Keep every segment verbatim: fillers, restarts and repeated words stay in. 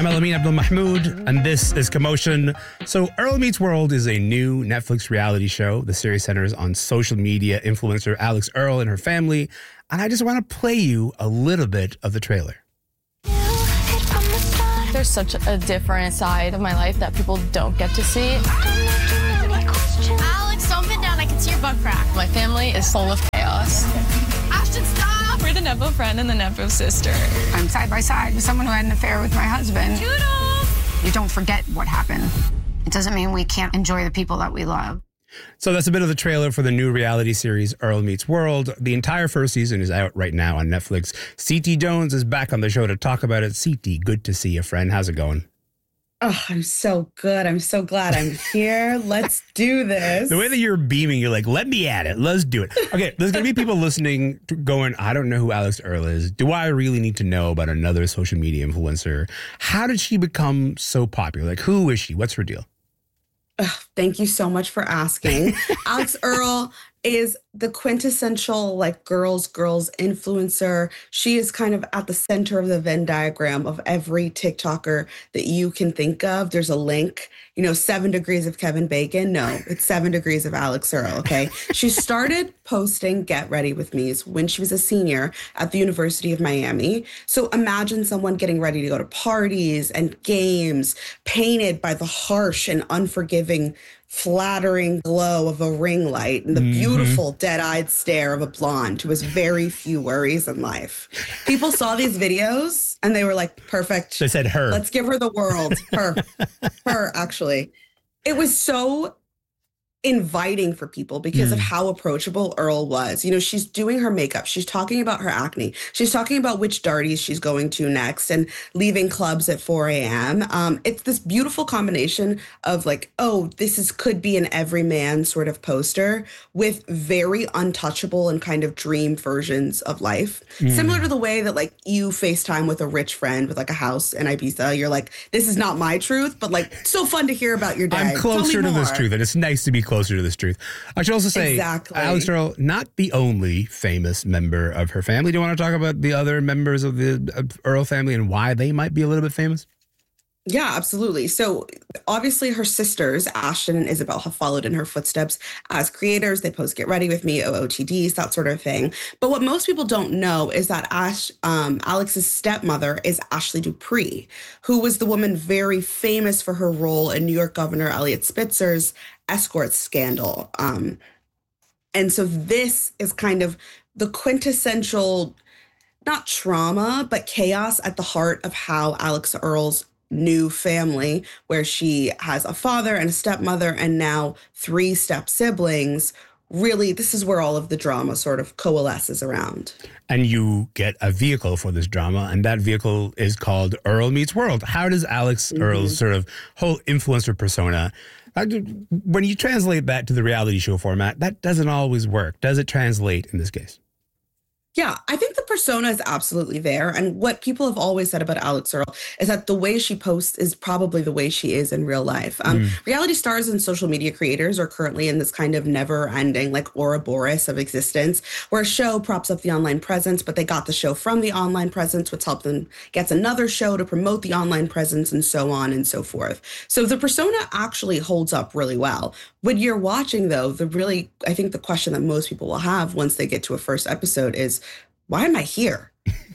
I'm Alameen Abdul Mahmoud, and this is Commotion. So, Earl Meets World is a new Netflix reality show. The series centers on social media influencer Alex Earl and her family, and I just want to play you a little bit of the trailer. There's such a different side of my life that people don't get to see. Alex, don't bend down. I can see your butt crack. My family is full of chaos. Ashton, stop. We're the Nepo friend and the Nepo sister. I'm side by side with someone who had an affair with my husband. Toodles. You don't forget what happened. It doesn't mean we can't enjoy the people that we love. So that's a bit of the trailer for the new reality series, Earl Meets World. The entire first season is out right now on Netflix. C T Jones is back on the show to talk about it. C T, good to see you, friend. How's it going? Oh, I'm so good. I'm so glad I'm here. Let's do this. The way that you're beaming, you're like, let me at it. Let's do it. Okay, there's going to be people listening to going, I don't know who Alex Earl is. Do I really need to know about another social media influencer? How did she become so popular? Like, who is she? What's her deal? Ugh, thank you so much for asking. Alex Earl is the quintessential like girls, girls influencer. She is kind of at the center of the Venn diagram of every TikToker that you can think of. There's a link, you know, seven degrees of Kevin Bacon. No, it's seven degrees of Alex Earl. Okay. She started posting Get Ready With Me's when she was a senior at the University of Miami. So imagine someone getting ready to go to parties and games, painted by the harsh and unforgiving flattering glow of a ring light and the mm-hmm. beautiful dead-eyed stare of a blonde who has very few worries in life. People saw these videos and they were like, perfect. They said her. Let's give her the world. Her. Her, actually. It was so inviting for people because mm. of how approachable Earl was. You know, she's doing her makeup. She's talking about her acne. She's talking about which darties she's going to next and leaving clubs at four a.m. Um, it's this beautiful combination of like, oh, this is could be an everyman sort of poster with very untouchable and kind of dream versions of life. Mm. Similar to the way that like you FaceTime with a rich friend with like a house in Ibiza. You're like, this is not my truth, but like so fun to hear about your day. I'm closer to this truth and it's nice to be closer to this truth. I should also say, exactly. Alex Earl, not the only famous member of her family. Do you want to talk about the other members of the Earl family and why they might be a little bit famous? Yeah, absolutely. So obviously her sisters, Ashton and Isabel, have followed in her footsteps as creators. They post Get Ready With Me, O O T Ds, that sort of thing. But what most people don't know is that Ash, um, Alex's stepmother is Ashley Dupree, who was the woman very famous for her role in New York Governor Eliot Spitzer's escort scandal. Um, and so this is kind of the quintessential, not trauma, but chaos at the heart of how Alex Earl's new family, where she has a father and a stepmother and now three step siblings. Really, this is where all of the drama sort of coalesces around. And you get a vehicle for this drama, and that vehicle is called Earl Meets World. How does Alex mm-hmm. Earl's sort of whole influencer persona, when you translate that to the reality show format, that doesn't always work. Does it translate in this case? Yeah, I think the persona is absolutely there. And what people have always said about Alex Earl is that the way she posts is probably the way she is in real life. Um, mm. Reality stars and social media creators are currently in this kind of never ending, like Ouroboros of existence, where a show props up the online presence, but they got the show from the online presence, which helps them gets another show to promote the online presence and so on and so forth. So the persona actually holds up really well. When you're watching, though, the really, I think the question that most people will have once they get to a first episode is, why am I here?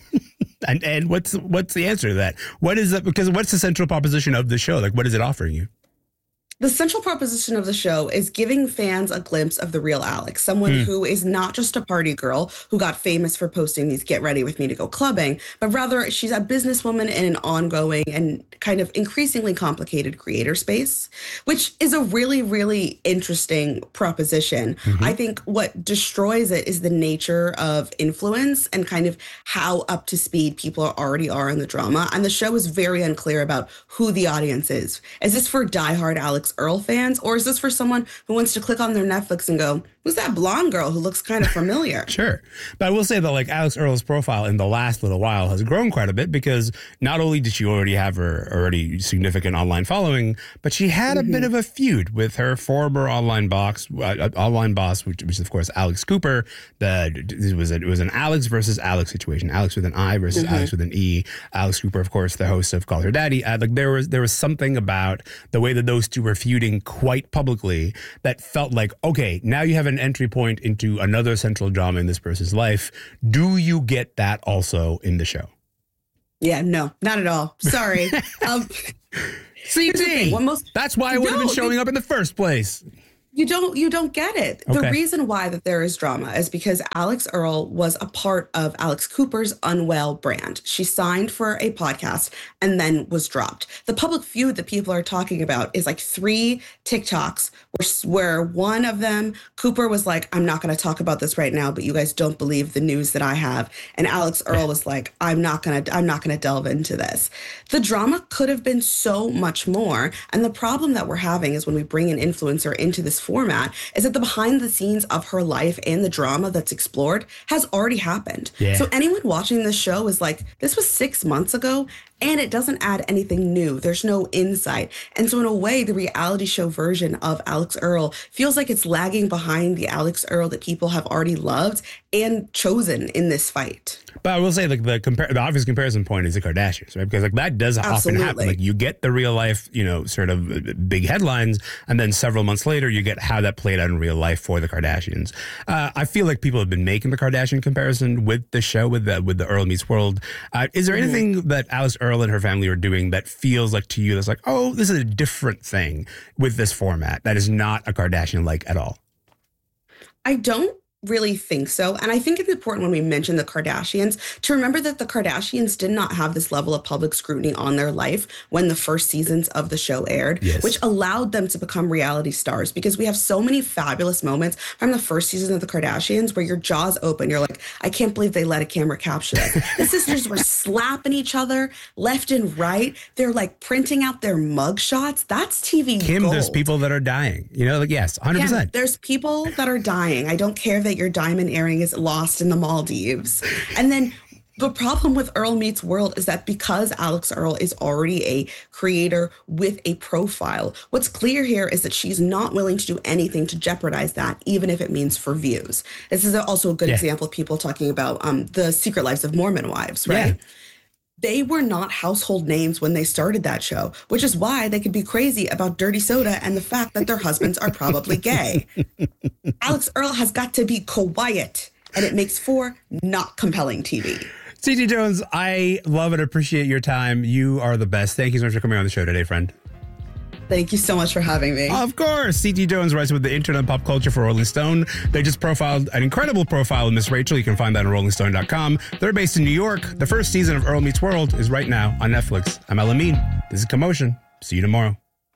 and and what's what's the answer to that? What is that? Because what's the central proposition of the show? Like, what is it offering you? The central proposition of the show is giving fans a glimpse of the real Alex, someone mm. who is not just a party girl who got famous for posting these Get Ready With Me to go clubbing, but rather she's a businesswoman in an ongoing and kind of increasingly complicated creator space, which is a really, really interesting proposition. Mm-hmm. I think what destroys it is the nature of influence and kind of how up to speed people already are in the drama. And the show is very unclear about who the audience is. Is this for diehard Alex Alex Earl fans, or is this for someone who wants to click on their Netflix and go, who's that blonde girl who looks kind of familiar? Sure. But I will say that like Alex Earl's profile in the last little while has grown quite a bit because not only did she already have her already significant online following, but she had mm-hmm. a bit of a feud with her former online boss, uh, online boss, which, which is of course Alex Cooper. The, it was a, it was an Alex versus Alex situation. Alex with an I versus mm-hmm. Alex with an E. Alex Cooper, of course, the host of Call Her Daddy. Uh, like there was there was something about the way that those two were feuding quite publicly that felt like, okay, now you have an entry point into another central drama in this person's life. Do you get that also in the show? Yeah, no, not at all. Sorry. um, C T. Most, That's why it would have been showing you, up in the first place. You don't you don't get it. Okay. The reason why that there is drama is because Alex Earl was a part of Alex Cooper's Unwell brand. She signed for a podcast and then was dropped. The public feud that people are talking about is like three TikToks where, where one of them, Cooper was like, I'm not going to talk about this right now, but you guys don't believe the news that I have. And Alex Earl was like, I'm not going to I'm not going to delve into this. The drama could have been so much more. And the problem that we're having is when we bring an influencer into this format is that the behind the scenes of her life and the drama that's explored has already happened. Yeah. So anyone watching this show is like, this was six months ago and it doesn't add anything new. There's no insight. And so in a way, the reality show version of Alex Earl feels like it's lagging behind the Alex Earl that people have already loved and chosen in this fight. But I will say, like the compar- the obvious comparison point is the Kardashians, right? Because like that does Absolutely. often happen. Like you get the real life, you know, sort of big headlines, and then several months later, you get how that played out in real life for the Kardashians. Uh, I feel like people have been making the Kardashian comparison with the show, with the with the Earl Meets World. Uh, is there anything mm-hmm. that Alex Earl and her family are doing that feels like to you that's like, oh, this is a different thing with this format that is not a Kardashian-like at all? I don't really think so. And I think it's important when we mention the Kardashians to remember that the Kardashians did not have this level of public scrutiny on their life when the first seasons of the show aired, yes. which allowed them to become reality stars, because we have so many fabulous moments from the first season of the Kardashians where your jaw's open. You're like, I can't believe they let a camera capture this. The sisters were slapping each other left and right. They're like printing out their mug shots. That's T V Kim, gold. There's people that are dying. You know, like, yes, one hundred percent. Yeah, there's people that are dying. I don't care that your diamond earring is lost in the Maldives. And then the problem with Earl Meets World is that because Alex Earl is already a creator with a profile, what's clear here is that she's not willing to do anything to jeopardize that, even if it means for views. This is also a good yeah. example of people talking about um, the Secret Lives of Mormon Wives, right? Yeah. They were not household names when they started that show, which is why they could be crazy about dirty soda and the fact that their husbands are probably gay. Alex Earl has got to be quiet, and it makes for not compelling T V. C T Jones, I love and appreciate your time. You are the best. Thank you so much for coming on the show today, friend. Thank you so much for having me. Of course. C T Jones writes with the internet and pop culture for Rolling Stone. They just profiled an incredible profile of Miss Rachel. You can find that on rolling stone dot com. They're based in New York. The first season of Earl Meets World is right now on Netflix. I'm El Amin. This is Commotion. See you tomorrow.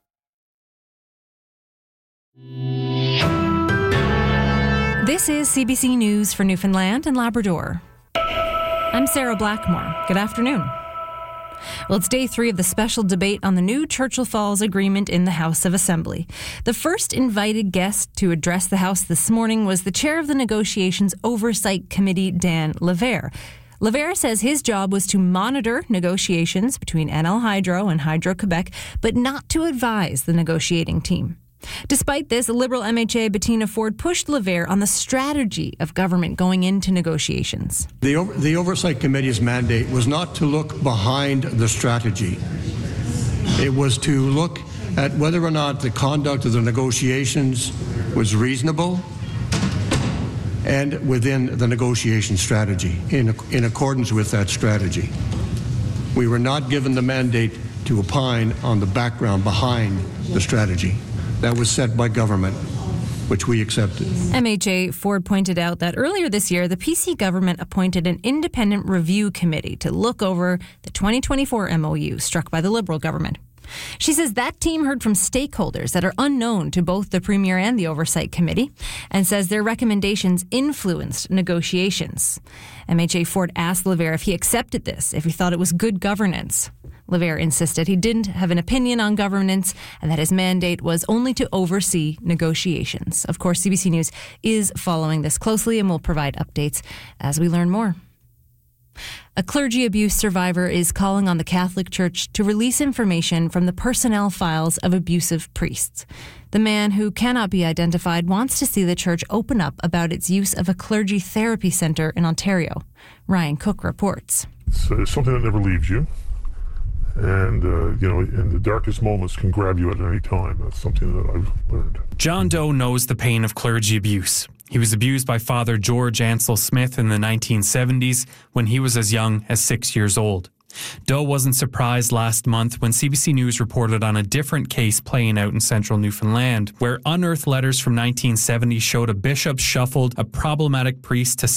This is C B C News for Newfoundland and Labrador. I'm Sarah Blackmore. Good afternoon. Well, it's day three of the special debate on the new Churchill Falls Agreement in the House of Assembly. The first invited guest to address the House this morning was the chair of the Negotiations Oversight Committee, Dan Lever. Lever says his job was to monitor negotiations between N L Hydro and Hydro-Quebec, but not to advise the negotiating team. Despite this, Liberal M H A Bettina Ford pushed Lever on the strategy of government going into negotiations. The, over, the Oversight Committee's mandate was not to look behind the strategy. It was to look at whether or not the conduct of the negotiations was reasonable and within the negotiation strategy, in, in accordance with that strategy. We were not given the mandate to opine on the background behind the strategy. That was set by government, which we accepted. M H A Ford pointed out that earlier this year, the P C government appointed an independent review committee to look over the twenty twenty-four M O U struck by the Liberal government. She says that team heard from stakeholders that are unknown to both the Premier and the Oversight Committee, and says their recommendations influenced negotiations. M H A Ford asked Lever if he accepted this, if he thought it was good governance. LeVere insisted he didn't have an opinion on governance and that his mandate was only to oversee negotiations. Of course, C B C News is following this closely and will provide updates as we learn more. A clergy abuse survivor is calling on the Catholic Church to release information from the personnel files of abusive priests. The man, who cannot be identified, wants to see the church open up about its use of a clergy therapy centre in Ontario. Ryan Cook reports. It's uh, something that never leaves you. And, uh, you know, in the darkest moments can grab you at any time. That's something that I've learned. John Doe knows the pain of clergy abuse. He was abused by Father George Ansel Smith in the nineteen seventies when he was as young as six years old. Doe wasn't surprised last month when C B C News reported on a different case playing out in central Newfoundland, where unearthed letters from nineteen seventy showed a bishop shuffled a problematic priest to